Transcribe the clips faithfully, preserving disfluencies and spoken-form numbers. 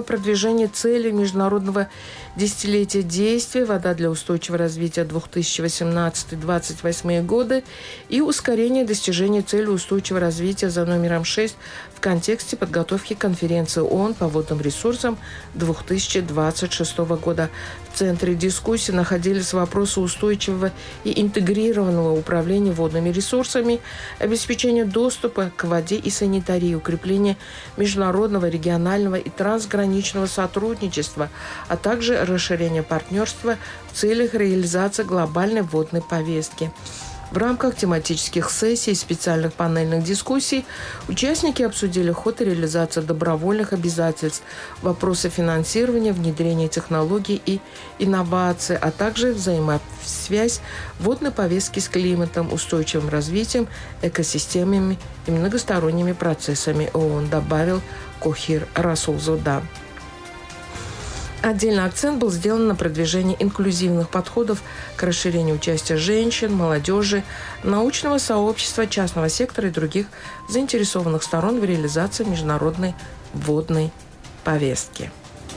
продвижение целей международного десятилетия действий «Вода для устойчивого развития две тысячи восемнадцатый — две тысячи двадцать восьмой годы» и ускорение достижения цели устойчивого развития за номером шесть в контексте подготовки конференции ООН по водным ресурсам две тысячи двадцать шестого года. В центре дискуссии находились вопросы устойчивого и интегрированного управления водными ресурсами, обеспечения доступа к воде и санитарии, укрепление международного, регионального и трансграничного сотрудничества, а также расширение партнерства в целях реализации глобальной водной повестки. В рамках тематических сессий и специальных панельных дискуссий участники обсудили ход и реализацию добровольных обязательств, вопросы финансирования, внедрения технологий и инноваций, а также взаимосвязь водной повестки с климатом, устойчивым развитием, экосистемами и многосторонними процессами ООН, добавил Кохир Расулзода. Отдельный акцент был сделан на продвижении инклюзивных подходов к расширению участия женщин, молодежи, научного сообщества, частного сектора и других заинтересованных сторон в реализации международной водной повестки.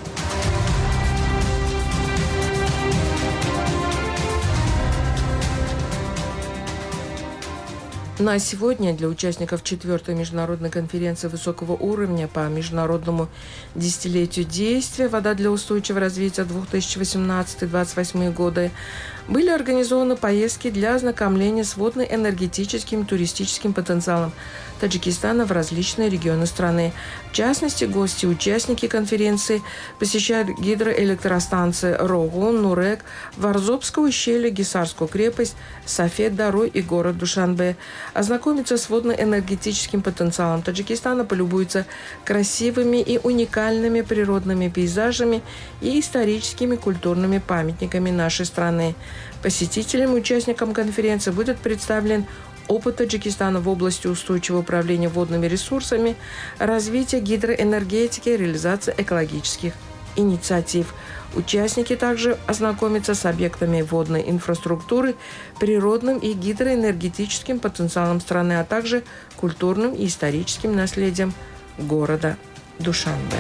На сегодня для участников четвертой международной конференции высокого уровня по международному десятилетию действия «Вода для устойчивого развития две тысячи восемнадцатый — две тысячи двадцать восьмой годы» были организованы поездки для ознакомления с водно-энергетическим и туристическим потенциалом Таджикистана в различные регионы страны. В частности, гости и участники конференции посещают гидроэлектростанции Рогун, Нурек, Варзобское ущелье, Гисарскую крепость, Сафед-Дару и город Душанбе. Ознакомиться с водно-энергетическим потенциалом Таджикистана, полюбуются красивыми и уникальными природными пейзажами и историческими культурными памятниками нашей страны. Посетителям и участникам конференции будет представлен опыт Таджикистана в области устойчивого управления водными ресурсами, развития гидроэнергетики и реализации экологических инициатив. Участники также ознакомятся с объектами водной инфраструктуры, природным и гидроэнергетическим потенциалом страны, а также культурным и историческим наследием города Душанбе.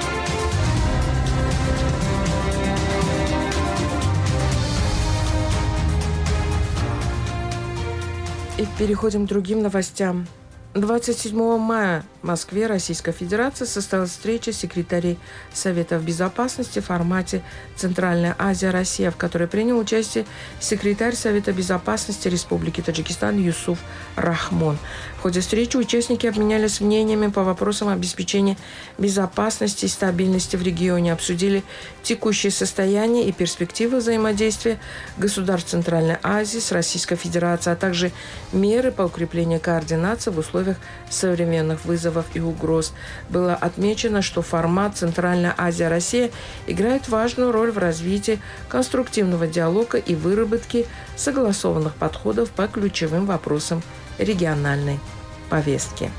И переходим к другим новостям. двадцать седьмого мая в Москве, Российской Федерации, состоялась встреча секретарей Советов Безопасности в формате «Центральная Азия, Россия», в которой принял участие секретарь Совета Безопасности Республики Таджикистан Юсуф Рахмон. В ходе встречи участники обменялись мнениями по вопросам обеспечения безопасности и стабильности в регионе, обсудили текущее состояние и перспективы взаимодействия государств Центральной Азии с Российской Федерацией, а также меры по укреплению координации в условиях современных вызовов и угроз. Было отмечено, что формат «Центральная Азия, Россия» играет важную роль в развитии конструктивного диалога и выработке согласованных подходов по ключевым вопросам региональной повестки.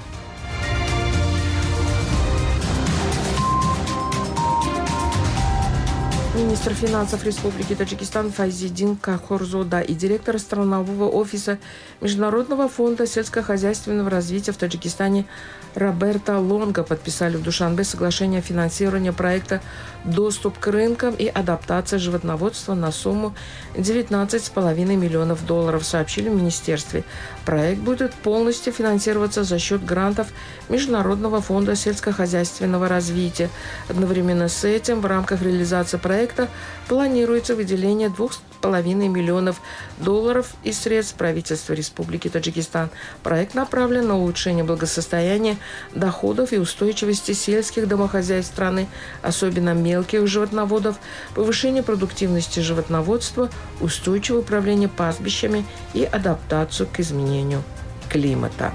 Министр финансов Республики Таджикистан Файзидин Кахорзода и директор странового офиса Международного фонда сельскохозяйственного развития в Таджикистане Роберто Лонго подписали в Душанбе соглашение о финансировании проекта «Доступ к рынкам и адаптация животноводства» на сумму девятнадцать с половиной миллионов долларов, сообщили в министерстве. Проект будет полностью финансироваться за счет грантов Международного фонда сельскохозяйственного развития. Одновременно с этим в рамках реализации проекта планируется выделение двух с половиной миллионов долларов из средств правительства Республики Таджикистан. Проект направлен на улучшение благосостояния, доходов и устойчивости сельских домохозяйств страны, особенно мелких животноводов, повышение продуктивности животноводства, устойчивое управление пастбищами и адаптацию к изменению климата.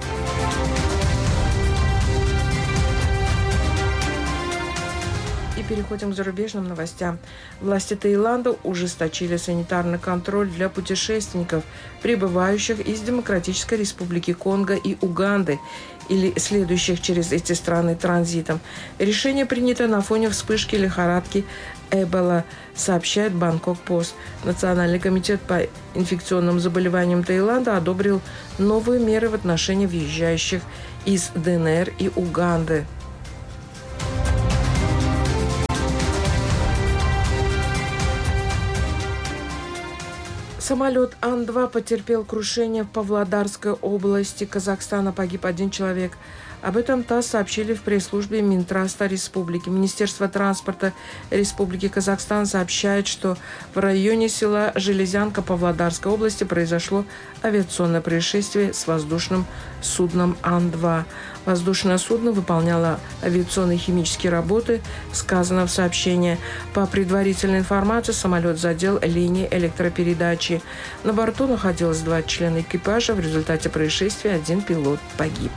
Переходим к зарубежным новостям. Власти Таиланда ужесточили санитарный контроль для путешественников, прибывающих из Демократической Республики Конго и Уганды или следующих через эти страны транзитом. Решение принято на фоне вспышки лихорадки Эбола, сообщает Бангкок Пост. Национальный комитет по инфекционным заболеваниям Таиланда одобрил новые меры в отношении въезжающих из ДНР и Уганды. Самолет Ан два потерпел крушение в Павлодарской области Казахстана. Погиб один человек. Об этом ТАСС сообщили в пресс-службе Минтраста Республики. Министерство транспорта Республики Казахстан сообщает, что в районе села Железянка Павлодарской области произошло авиационное происшествие с воздушным судном Ан два. Воздушное судно выполняло авиационные и химические работы, сказано в сообщении. По предварительной информации, самолет задел линии электропередачи. На борту находилось два члена экипажа. В результате происшествия один пилот погиб.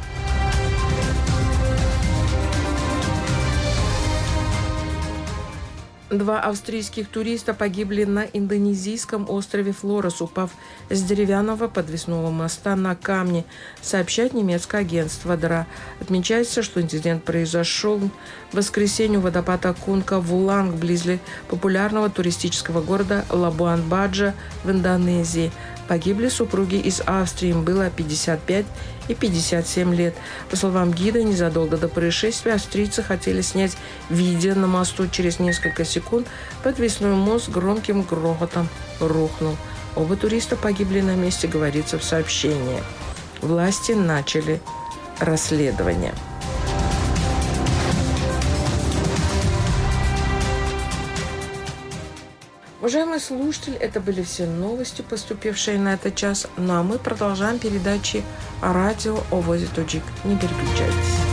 Два австрийских туриста погибли на индонезийском острове Флорес, упав с деревянного подвесного моста на камни, сообщает немецкое агентство ДРА. Отмечается, что инцидент произошел в воскресенье у водопада Кунка-Вуланг, близ популярного туристического города Лабуан-Баджа в Индонезии. Погибли супруги из Австрии, им было пятьдесят пять и пятьдесят семь лет. По словам гида, незадолго до происшествия австрийцы хотели снять видео на мосту. Через несколько секунд подвесной мост громким грохотом рухнул. Оба туриста погибли на месте, говорится в сообщении. Власти начали расследование. Уважаемые слушатели, это были все новости, поступившие на этот час. Ну а мы продолжаем передачи о радио Овози Тоджик. Не переключайтесь.